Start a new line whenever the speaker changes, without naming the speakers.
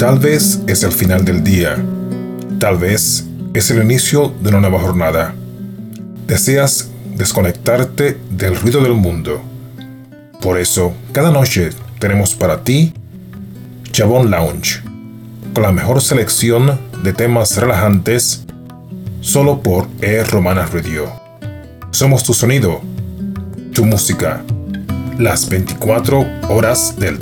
Tal vez es el final del día. Tal vez es el inicio de una nueva jornada. Deseas desconectarte del ruido del mundo. Por eso, cada noche tenemos para ti Chabón Lounge, con la mejor selección de temas relajantes, solo por Romana Radio. Somos tu sonido, tu música, las 24 horas del